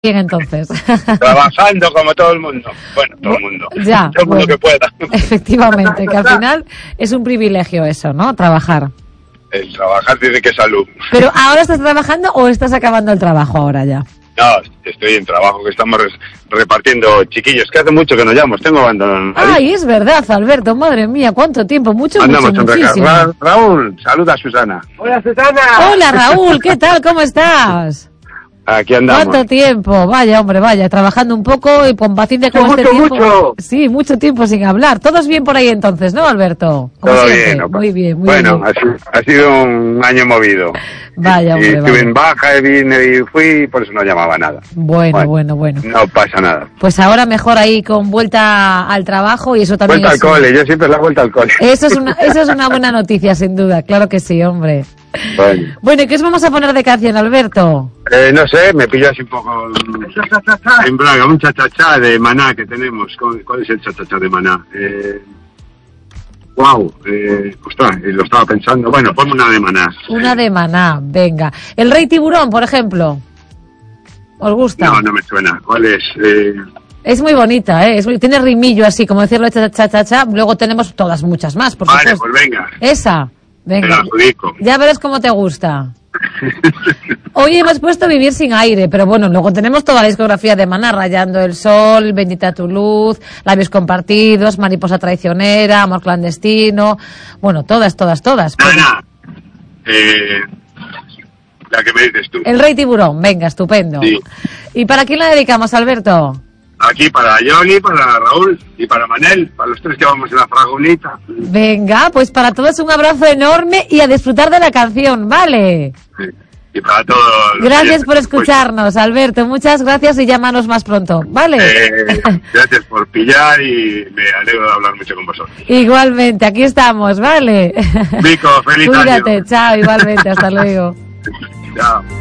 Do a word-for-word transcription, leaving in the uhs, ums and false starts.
Bien, entonces. Trabajando como todo el mundo. Bueno, todo el mundo. Ya. Todo el mundo Bueno, que pueda. efectivamente, que al final es un privilegio eso, ¿no? Trabajar. El trabajar tiene que salud. Pero ¿ahora estás trabajando o estás acabando el trabajo ahora ya? No, estoy en trabajo, que estamos repartiendo chiquillos, que hace mucho que no llamo, tengo abandonado. Ay, es verdad, Alberto, madre mía, cuánto tiempo, mucho, Andamos mucho, en recarga. muchísimo. Ra- Raúl, saluda a Susana. Hola, Susana. Hola, Raúl, ¿qué tal? ¿Cómo estás? Aquí andamos. ¿Cuánto tiempo? Vaya, hombre, vaya, trabajando un poco y con paciente con Mucho, este tiempo. mucho. Sí, mucho tiempo sin hablar. Todos bien por ahí entonces, ¿no, Alberto? Como Todo siempre. bien. ¿no? Muy bien, muy bueno, bien. ha sido, ha sido un año movido. Vaya, y hombre, estuve vaya. en baja, y vine y fui, por eso no llamaba nada. Bueno, bueno, bueno. No pasa nada. Pues ahora mejor ahí con vuelta al trabajo y eso también Vuelta al es un- cole, yo siempre la vuelta al cole. Eso es una, eso es una buena noticia, sin duda. Claro que sí, hombre. Bueno, Bueno, ¿y qué os vamos a poner de canción, Alberto? eh, no sé, me pillo así un poco mm, en Braga, un chachachá de Maná que tenemos. ¿Cuál, cuál es el chachachá de Maná? Eh, wow, eh, ostras, eh, lo estaba pensando. Bueno, ponme una de Maná. Una de Maná, venga. El Rey Tiburón, por ejemplo. ¿Os gusta? No, no me suena. ¿Cuál es? Eh, Es muy bonita, ¿eh? Es muy- tiene rimillo así, como decirlo cha cha cha cha. Luego tenemos todas muchas más, por vale, supuesto. pues venga, Esa, te la venga. adjudico. Ya verás cómo te gusta. Hoy hemos puesto Vivir sin aire, pero bueno, luego tenemos toda la discografía de Maná, Rayando el Sol, Bendita tu luz, Labios compartidos, Mariposa traicionera, Amor clandestino, bueno, todas, todas, todas. Pues, Ana, eh, la que me dices tú. El Rey Tiburón, venga, estupendo. Sí. ¿Y para quién la dedicamos, Alberto? Aquí para Johnny, para Raúl y para Manel, para los tres que vamos en la fragolita. Venga, pues para todos un abrazo enorme y a disfrutar de la canción, ¿vale? Sí. Y para todos. los Gracias oyentes, por pues, escucharnos, Alberto. Muchas gracias y llámanos más pronto, ¿vale? eh, gracias por pillar y me alegro de hablar mucho con vosotros. Igualmente, aquí estamos, ¿vale? Vico, feliz Cuídate, año. chao, igualmente, hasta luego. Chao.